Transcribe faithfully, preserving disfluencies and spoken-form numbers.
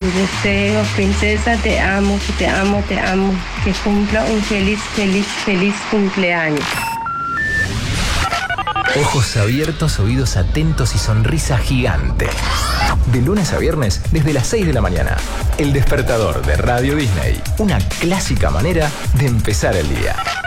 deseos, princesa, te amo, que te amo, te amo. Que cumpla un feliz, feliz, feliz cumpleaños. Ojos abiertos, oídos atentos y sonrisa gigante. De lunes a viernes, desde las seis de la mañana. El despertador de Radio Disney. Una clásica manera de empezar el día.